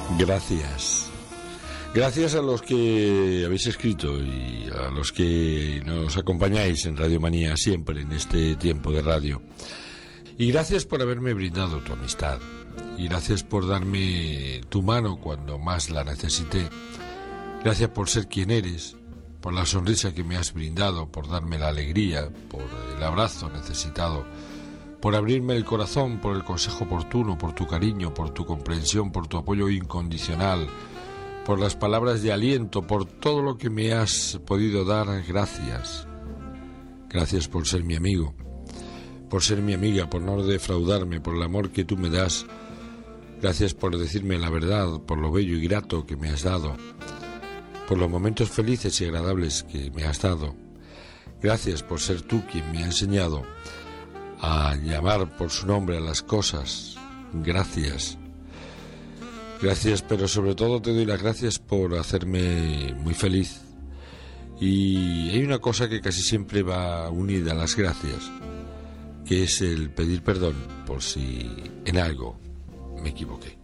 Gracias. Gracias a los que habéis escrito y a los que nos acompañáis en Radio Manía siempre en este tiempo de radio. Y gracias por haberme brindado tu amistad. Y gracias por darme tu mano cuando más la necesité. Gracias por ser quien eres, por la sonrisa que me has brindado, por darme la alegría, por el abrazo necesitado, por abrirme el corazón, por el consejo oportuno, por tu cariño, por tu comprensión, por tu apoyo incondicional, por las palabras de aliento, por todo lo que me has podido dar. Gracias. Gracias por ser mi amigo, por ser mi amiga, por no defraudarme, por el amor que tú me das. Gracias por decirme la verdad, por lo bello y grato que me has dado, por los momentos felices y agradables que me has dado. Gracias por ser tú quien me ha enseñado a llamar por su nombre a las cosas. Gracias. Gracias, pero sobre todo te doy las gracias por hacerme muy feliz. Y hay una cosa que casi siempre va unida a las gracias, que es el pedir perdón por si en algo me equivoqué.